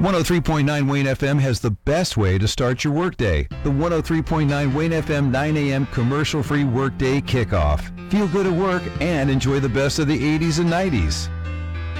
103.9 Wayne FM has the best way to start your workday. The 103.9 Wayne FM 9 a.m. commercial-free workday kickoff. Feel good at work and enjoy the best of the 80s and 90s.